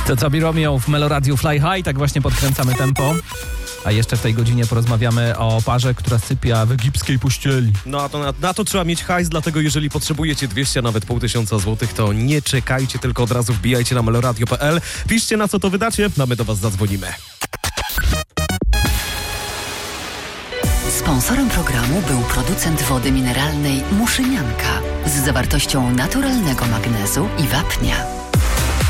To Tobi Romeo w Meloradiu Fly High, tak właśnie podkręcamy tempo. A jeszcze w tej godzinie porozmawiamy o parze, która sypia w egipskiej pościeli. No a to na to trzeba mieć hajs, dlatego jeżeli potrzebujecie 200, nawet 500 złotych, to nie czekajcie, tylko od razu wbijajcie na meloradio.pl. Piszcie, na co to wydacie, a my do was zadzwonimy. Sponsorem programu był producent wody mineralnej Muszynianka z zawartością naturalnego magnezu i wapnia.